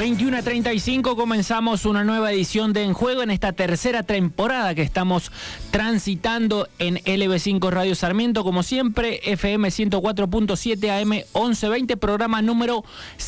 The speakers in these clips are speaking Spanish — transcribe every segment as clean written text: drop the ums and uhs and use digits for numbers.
21:35 comenzamos una nueva edición de En Juego en esta tercera temporada que estamos transitando en LB5 Radio Sarmiento, como siempre, FM 104.7 AM 1120, programa número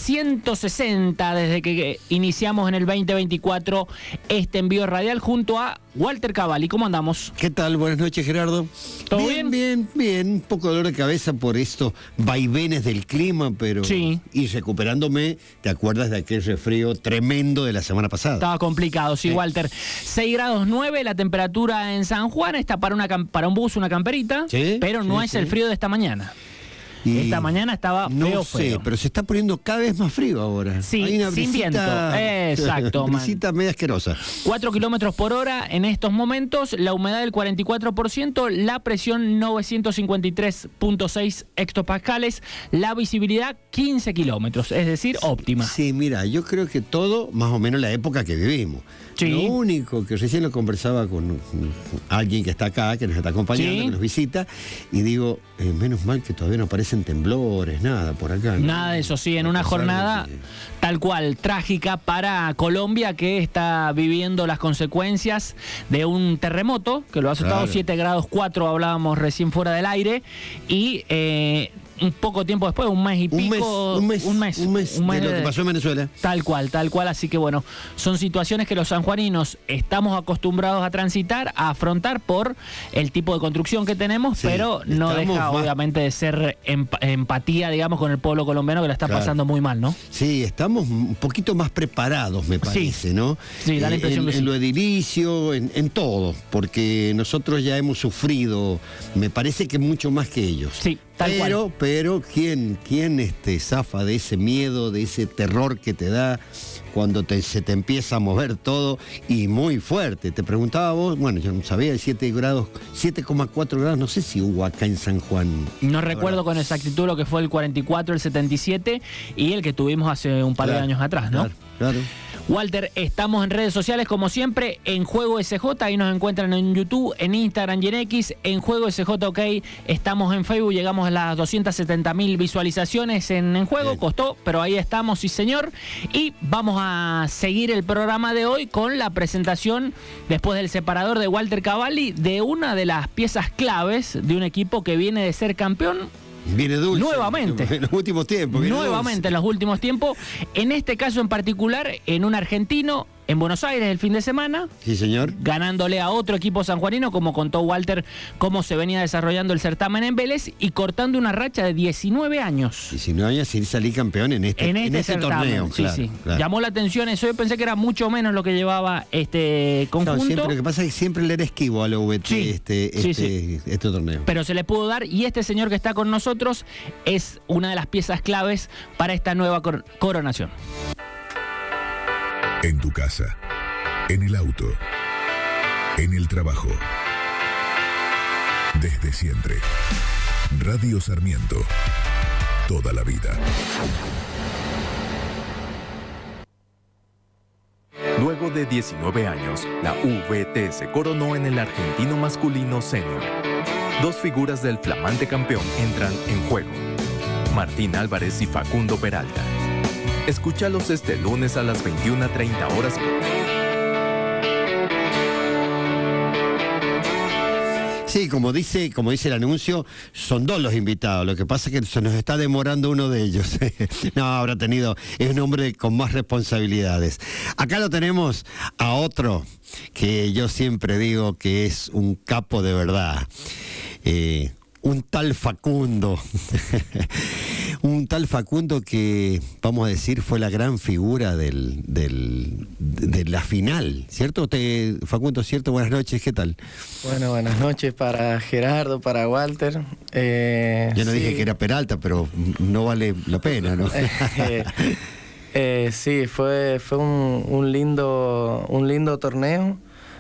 160 desde que iniciamos en el 2024 este envío radial junto a Walter Cavalli. ¿Cómo andamos? ¿Qué tal? Buenas noches, Gerardo. ¿Todo bien? Bien. Un poco de dolor de cabeza por estos vaivenes del clima, pero... Sí. Y recuperándome, ¿te acuerdas de aquel resfrío tremendo de la semana pasada? Estaba complicado, sí, Walter. 6 grados 9 la temperatura en San Juan, está para un bus, una camperita, ¿Sí? pero no es el frío de esta mañana. Y esta mañana estaba feo. No sé, pero se está poniendo cada vez más frío ahora. Sí, hay una sin brisita, viento. Exacto, brisita media asquerosa. 4 kilómetros por hora en estos momentos, la humedad del 44%, la presión 953.6 hectopascales, la visibilidad 15 kilómetros, es decir, óptima. Sí, mira, yo creo que todo, más o menos la época que vivimos. Sí. Lo único que recién lo conversaba con alguien que está acá, que nos está acompañando, Sí. que nos visita, y digo, menos mal que todavía no aparecen temblores, nada por acá, ¿no? Nada de eso, sí, en una jornada tal cual, trágica para Colombia, que está viviendo las consecuencias de un terremoto, que lo ha azotado. Claro. 7 grados 4, hablábamos recién fuera del aire, y un poco tiempo después, un mes y pico. Un mes de lo que pasó en Venezuela. Tal cual, así que bueno, son situaciones que los sanjuaninos estamos acostumbrados a transitar, a afrontar por el tipo de construcción que tenemos, Sí, pero no estamos deja más... obviamente de ser empatía, digamos, con el pueblo colombiano que la está Claro. pasando muy mal, ¿no? Sí, estamos un poquito más preparados, me parece, ¿no? Sí, da la impresión que sí. En lo edilicio, en todo, porque nosotros ya hemos sufrido, me parece que mucho más que ellos. Sí, tal cual. Pero ¿quién zafa de ese miedo, de ese terror que te da cuando se te empieza a mover todo y muy fuerte? Te preguntaba vos, bueno, yo no sabía, 7,4 grados, no sé si hubo acá en San Juan. No recuerdo con exactitud lo que fue el 44, el 77 y el que tuvimos hace un par de años atrás, ¿no? Claro. Walter, estamos en redes sociales como siempre, En Juego SJ, ahí nos encuentran en YouTube, en Instagram y en X, En Juego SJ, ok, estamos en Facebook, llegamos a las 270.000 visualizaciones en Juego, Bien. Costó, pero ahí estamos, sí señor, y vamos a seguir el programa de hoy con la presentación, después del separador de Walter Cavalli, de una de las piezas claves de un equipo que viene de ser campeón. Viene dulce. Nuevamente. En los últimos tiempos. Nuevamente en los últimos tiempos. En este caso en particular, en un argentino, en Buenos Aires el fin de semana. Sí, señor. Ganándole a otro equipo sanjuanino, como contó Walter, cómo se venía desarrollando el certamen en Vélez y cortando una racha de 19 años. 19 años sin salir campeón en este certamen, torneo. sí, Claro, sí. claro. Llamó la atención eso. Yo pensé que era mucho menos lo que llevaba este conjunto. No, siempre, lo que pasa es que siempre le era esquivo a la VT Sí, este torneo. Pero se le pudo dar, y este señor que está con nosotros es una de las piezas claves para esta nueva coronación. En tu casa, en el auto, en el trabajo. Desde siempre. Radio Sarmiento. Toda la vida. Luego de 19 años, la VT se coronó en el argentino masculino senior. Dos figuras del flamante campeón entran en juego: Martín Álvarez y Facundo Peralta. Escúchalos este lunes a las 21:30 horas. Sí, como dice el anuncio, son dos los invitados. Lo que pasa es que se nos está demorando uno de ellos. No, es un hombre con más responsabilidades. Acá lo tenemos a otro que yo siempre digo que es un capo de verdad. Un tal Facundo. Un tal Facundo que, vamos a decir, fue la gran figura de la final, ¿cierto? Facundo, ¿cierto? Buenas noches, ¿qué tal? Bueno, buenas noches para Gerardo, para Walter. Yo no dije que era Peralta, pero no vale la pena, ¿no? Sí, fue un lindo torneo.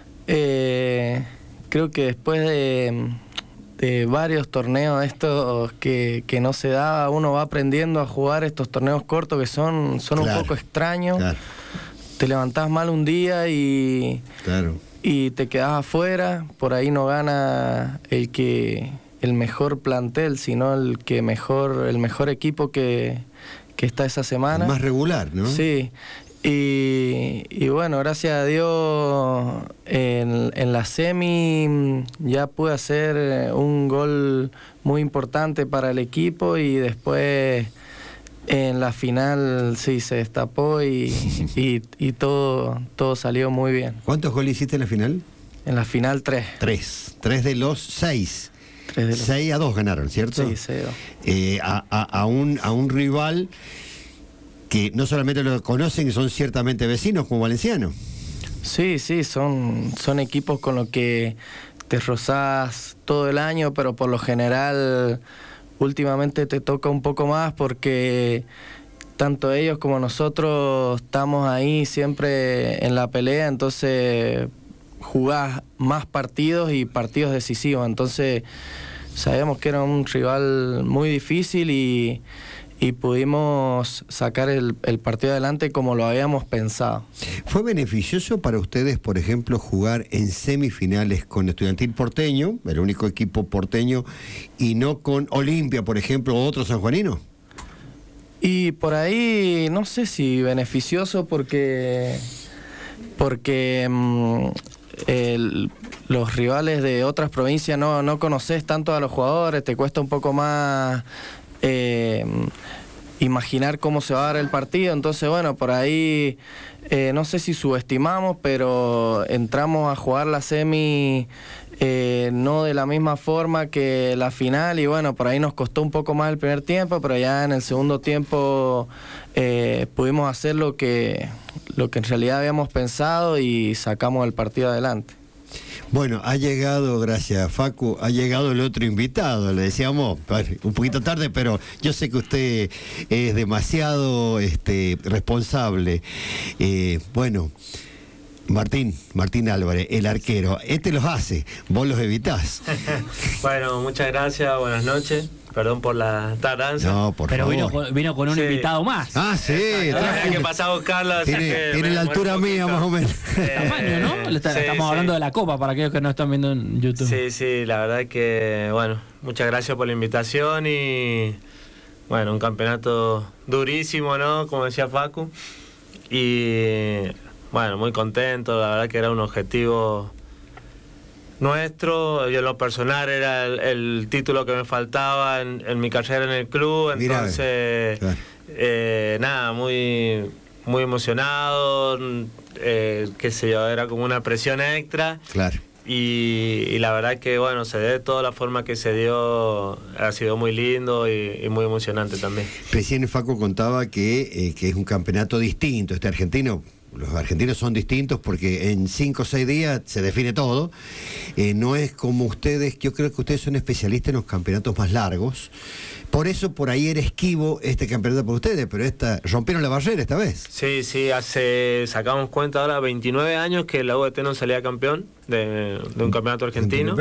Creo que después de varios torneos estos que no se daba, uno va aprendiendo a jugar estos torneos cortos que son Claro, un poco extraños. Claro. Te levantás mal un día y te quedás afuera. Por ahí no gana el mejor plantel, sino el mejor equipo que está esa semana. El más regular, ¿no? Sí. Y bueno, gracias a Dios en la semi ya pude hacer un gol muy importante para el equipo, y después en la final sí se destapó y todo salió muy bien. ¿Cuántos goles hiciste en la final? En la final 3. 3 de los 6. 6-2 ganaron, ¿cierto? Sí, 6-2. A un rival que no solamente lo conocen, son ciertamente vecinos como Valenciano. Sí, son equipos con los que te rozás todo el año, pero por lo general últimamente te toca un poco más porque tanto ellos como nosotros estamos ahí siempre en la pelea, entonces jugás más partidos y partidos decisivos, entonces sabíamos que era un rival muy difícil y pudimos sacar el partido adelante como lo habíamos pensado. ¿Fue beneficioso para ustedes, por ejemplo, jugar en semifinales con Estudiantil Porteño, el único equipo porteño, y no con Olimpia, por ejemplo, o otro sanjuanino? Y por ahí no sé si beneficioso porque los rivales de otras provincias no conoces tanto a los jugadores, te cuesta un poco más imaginar cómo se va a dar el partido, entonces bueno, por ahí no sé si subestimamos, pero entramos a jugar la semi no de la misma forma que la final, y bueno, por ahí nos costó un poco más el primer tiempo, pero ya en el segundo tiempo pudimos hacer lo que en realidad habíamos pensado y sacamos el partido adelante. Bueno, ha llegado, gracias Facu, ha llegado el otro invitado, le decíamos un poquito tarde, pero yo sé que usted es demasiado responsable. Bueno, Martín Álvarez, el arquero, los hace, vos los evitás. Bueno, muchas gracias, buenas noches. Perdón por la tardanza. No, por favor. Vino con un invitado más. Ah, sí. Hay que pasar a buscarlo. Tiene la altura mía, más o menos. Tamaño, ¿no? Estamos hablando de la Copa, para aquellos que no están viendo en YouTube. Sí, la verdad que, bueno, muchas gracias por la invitación y, bueno, un campeonato durísimo, ¿no? Como decía Facu. Y, bueno, muy contento. La verdad que era un objetivo nuestro. Yo en lo personal era el título que me faltaba en mi carrera en el club, entonces claro. Nada, muy emocionado, qué sé yo, era como una presión extra. Claro. Y la verdad que bueno, se de toda la forma que se dio, ha sido muy lindo y muy emocionante también. Recién Facu contaba que es un campeonato distinto, argentino. Los argentinos son distintos porque en 5 o 6 días se define todo. No es como ustedes, yo creo que ustedes son especialistas en los campeonatos más largos. Por eso por ahí era esquivo este campeonato para ustedes, pero rompieron la barrera esta vez. Sí, sacamos cuenta ahora 29 años que la UBT no salía campeón de un campeonato argentino.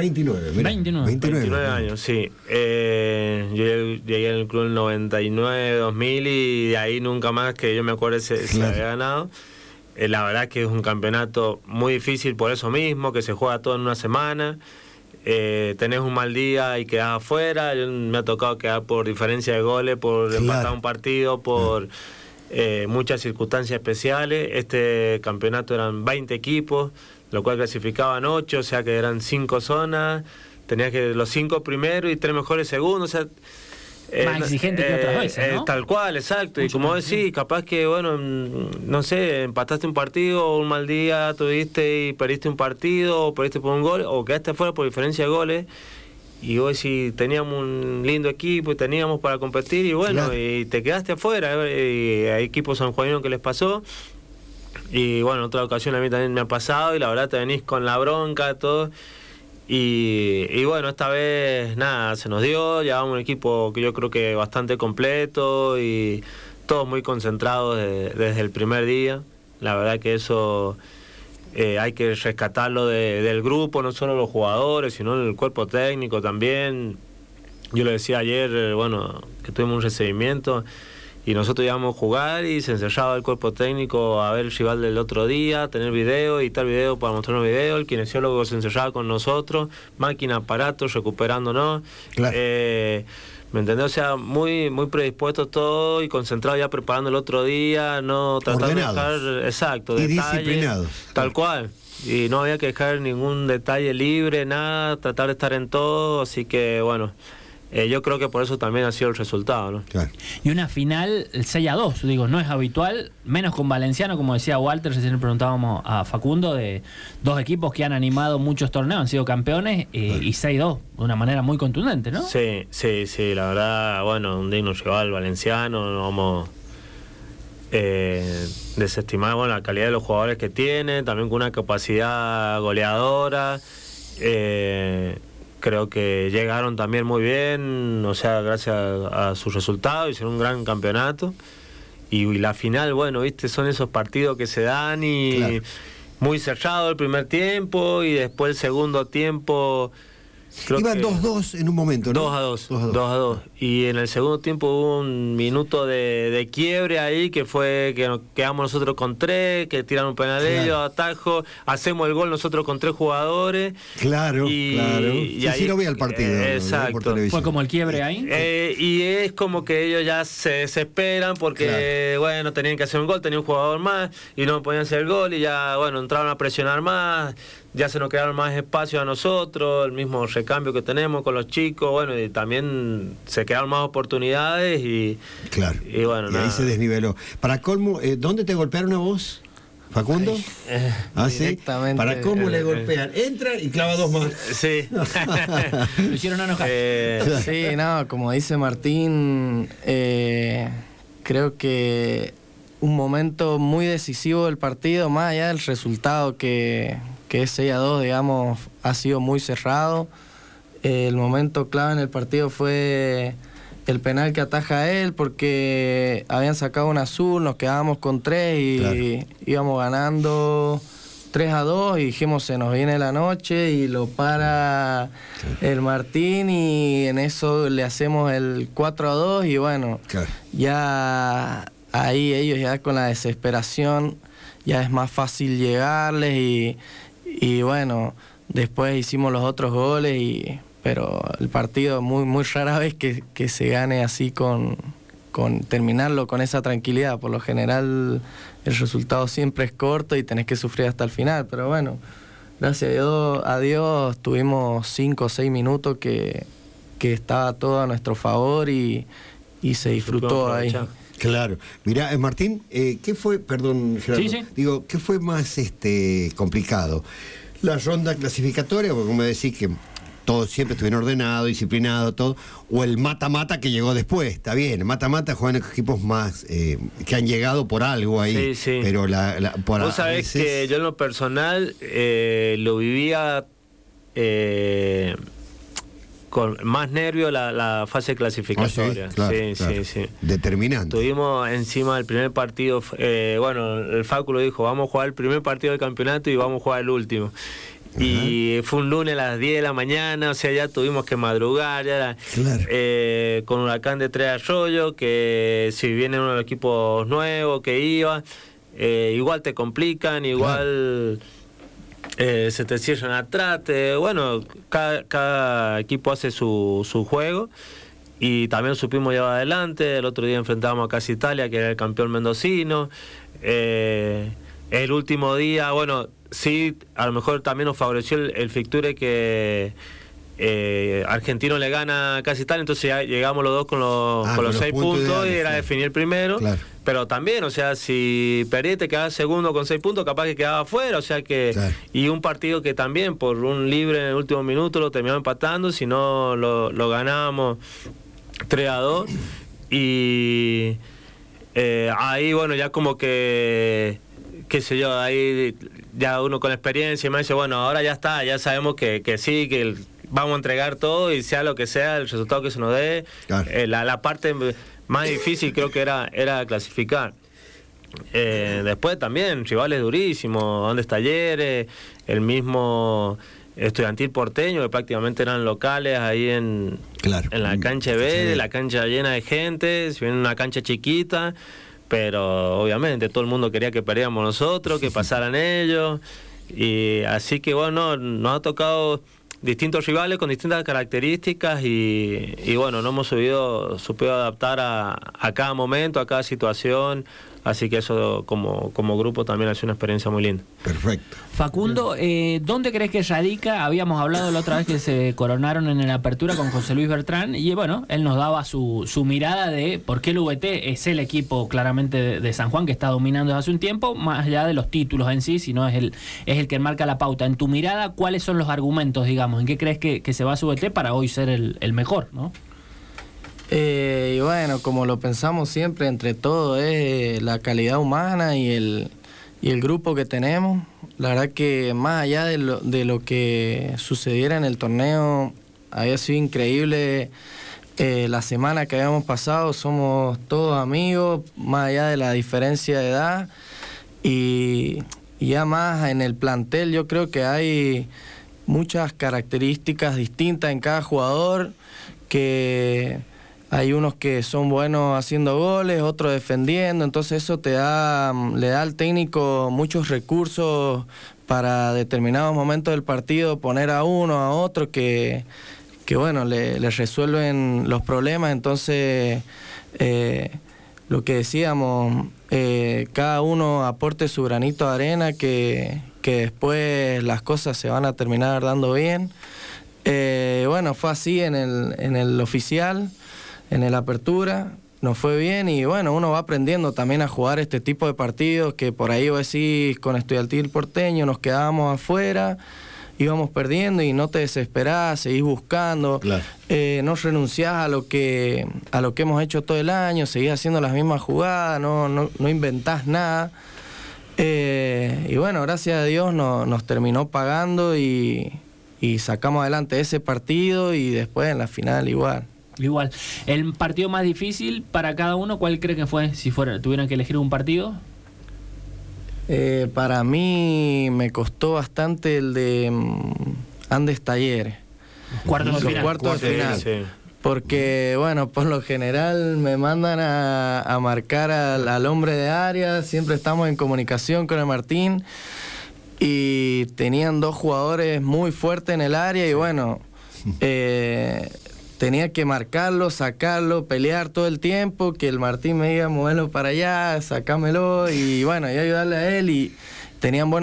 29 años, sí. Yo llegué al club en el 99, 2000 y de ahí nunca más que yo me acuerdo se había ganado. La verdad que es un campeonato muy difícil por eso mismo, que se juega todo en una semana. Tenés un mal día y quedás afuera. Me ha tocado quedar por diferencia de goles, por empatar un partido, por muchas circunstancias especiales. Este campeonato eran 20 equipos, lo cual clasificaban 8, o sea que eran 5 zonas. Tenías que los 5 primeros y 3 mejores segundos, o sea, más exigente que otras veces, ¿no? Tal cual, exacto. Mucho y como decís, capaz que, bueno, no sé, empataste un partido, o un mal día tuviste y perdiste un partido, o perdiste por un gol, o quedaste afuera por diferencia de goles. Y vos decís, teníamos un lindo equipo y teníamos para competir, y bueno, claro. Y te quedaste afuera. Y hay equipos sanjuaninos que les pasó. Y bueno, en otra ocasión a mí también me ha pasado, y la verdad te venís con la bronca, todo. Y bueno, esta vez nada, se nos dio, llevamos un equipo que yo creo que bastante completo y todos muy concentrados desde el primer día. La verdad que eso hay que rescatarlo del grupo, no solo los jugadores, sino el cuerpo técnico también. Yo le decía ayer, bueno, que tuvimos un recibimiento y nosotros íbamos a jugar y se encerraba el cuerpo técnico a ver el rival del otro día, tener video, editar video para mostrarnos video, el kinesiólogo se encerraba con nosotros, máquina, aparatos, recuperándonos. Claro. ¿Me entendés? O sea, muy predispuesto todo y concentrado ya preparando el otro día, no tratando ordenados. de dejar, exacto, Y detalles, disciplinados. tal cual. Y no había que dejar ningún detalle libre, nada, tratar de estar en todo, así que bueno, yo creo que por eso también ha sido el resultado, ¿no? Claro. Y una final 6-2, digo, no es habitual, menos con Valenciano, como decía Walter, recién le preguntábamos a Facundo, de dos equipos que han animado muchos torneos, han sido campeones, y 6-2, de una manera muy contundente, ¿no? Sí, la verdad, bueno, un digno rival Valenciano, no vamos desestimar, bueno, la calidad de los jugadores que tiene, también con una capacidad goleadora. Creo que llegaron también muy bien, o sea, gracias a sus resultados, hicieron un gran campeonato. Y la final, bueno, viste, son esos partidos que se dan y claro, muy cerrado el primer tiempo y después el segundo tiempo. Iban 2-2 en un momento, ¿no? 2-2. Y en el segundo tiempo hubo un minuto de quiebre ahí, que fue que nos quedamos nosotros con 3, que tiraron un penal ellos, atajo, hacemos el gol nosotros con 3 jugadores. Claro, claro. Y ahí, sí lo vi al partido. Exacto. ¿Fue como el quiebre ahí? Y es como que ellos ya se desesperan porque, bueno, tenían que hacer un gol, tenía un jugador más y no podían hacer el gol y ya, bueno, entraron a presionar más. Ya se nos quedaron más espacios a nosotros, el mismo recambio que tenemos con los chicos, bueno, y también se quedaron más oportunidades y... Claro, y bueno, y ahí se desniveló. Para colmo, ¿dónde te golpearon a vos, Facundo? Sí. Directamente. Para colmo le golpean. Entra y clava 2 más. Sí. Lo hicieron enojar. Sí, no, como dice Martín, creo que un momento muy decisivo del partido, más allá del resultado que es 6-2, digamos, ha sido muy cerrado. El momento clave en el partido fue el penal que ataja él, porque habían sacado un azul, nos quedábamos con 3 y íbamos ganando 3-2 y dijimos se nos viene la noche y lo para el Martín y en eso le hacemos el 4-2 y bueno, ya ahí ellos ya con la desesperación ya es más fácil llegarles y bueno, después hicimos los otros goles pero el partido muy rara vez que se gane así con terminarlo con esa tranquilidad. Por lo general el resultado siempre es corto y tenés que sufrir hasta el final, pero bueno, gracias a Dios tuvimos 5 o 6 minutos que estaba todo a nuestro favor y se disfrutó ahí. Claro. Mirá, Martín, ¿qué fue, perdón, Gerardo, digo, qué fue más complicado? ¿La ronda clasificatoria, porque como decís que todos siempre estuvieron ordenados, disciplinados, todo, o el mata-mata que llegó después? Está bien, el mata-mata juegan equipos más que han llegado por algo ahí, pero vos sabés que yo en lo personal lo vivía con más nervio la fase clasificatoria. Sí. Determinante. Tuvimos encima el primer partido, bueno, el Facu lo dijo, vamos a jugar el primer partido del campeonato y vamos a jugar el último. Y fue un lunes a las 10 de la mañana, o sea, ya tuvimos que madrugar, ya era, con Huracán de Tres Arroyos, que si viene uno de los equipos nuevos que iba, igual te complican, igual se te cierran atrás, bueno, cada equipo hace su juego. Y también supimos llevar adelante. El otro día enfrentábamos a Casa Italia, que era el campeón mendocino. El último día, bueno, sí, a lo mejor también nos favoreció el fixture que Argentino le gana a Casa Italia, entonces ya llegamos los dos con los 6 puntos y era definir el primero. Pero también, o sea, si perdí te quedabas segundo con 6 puntos, capaz que quedaba afuera, o sea que... Y un partido que también por un libre en el último minuto lo terminamos empatando, si no lo ganábamos 3-2. Y ahí, bueno, ya como que... qué sé yo, ahí ya uno con experiencia me dice, bueno, ahora ya está, ya sabemos que sí, que vamos a entregar todo y sea lo que sea, el resultado que se nos dé. La parte más difícil creo que era clasificar. Después también, rivales durísimos, Andes Talleres, el mismo Estudiantil Porteño, que prácticamente eran locales ahí en la cancha B, la cancha llena de gente, si bien una cancha chiquita, pero obviamente todo el mundo quería que perdiéramos nosotros, que pasaran ellos, y así que bueno, nos ha tocado distintos rivales con distintas características y bueno, nos hemos supido adaptar a cada momento, a cada situación, así que eso como grupo también ha sido una experiencia muy linda. Perfecto. Facundo, ¿dónde crees que radica? Habíamos hablado la otra vez que se coronaron en la apertura con José Luis Bertrán y bueno, él nos daba su mirada de por qué el VT es el equipo claramente de San Juan que está dominando desde hace un tiempo, más allá de los títulos en sí, sino es el que marca la pauta. En tu mirada, ¿cuáles son los argumentos, digamos? ¿En qué crees que se basa VT para hoy ser el mejor, no? Y bueno, como lo pensamos siempre, entre todo es la calidad humana y el grupo que tenemos. La verdad que más allá de lo que sucediera en el torneo, había sido increíble la semana que habíamos pasado. Somos todos amigos, más allá de la diferencia de edad. Y ya más en el plantel yo creo que hay muchas características distintas en cada jugador, que hay unos que son buenos haciendo goles, otros defendiendo, entonces eso le da al técnico muchos recursos para determinados momentos del partido, poner a uno, a otro, que bueno, le resuelven los problemas. Entonces, lo que decíamos, cada uno aporte su granito de arena, que después las cosas se van a terminar dando bien. Bueno, fue así en el oficial, en el apertura, nos fue bien y bueno, uno va aprendiendo también a jugar este tipo de partidos que por ahí vos decís, con Estudiantil Porteño nos quedábamos afuera, íbamos perdiendo y no te desesperás, seguís buscando, claro. No renunciás a lo que hemos hecho todo el año, seguís haciendo las mismas jugadas, no inventás nada. Y bueno, gracias a Dios nos terminó pagando y sacamos adelante ese partido y después en la final igual. Igual. ¿El partido más difícil para cada uno, cuál cree que fue? Si tuvieran que elegir un partido. Para mí me costó bastante el de Andes Talleres. Los cuartos de final. Sí. Porque, bueno, por lo general me mandan a marcar al hombre de área, siempre estamos en comunicación con el Martín y tenían dos jugadores muy fuertes en el área y bueno, tenía que marcarlo, sacarlo, pelear todo el tiempo, que el Martín me diga moverlo para allá, sacámelo y bueno, y ayudarle a él y tenían buenos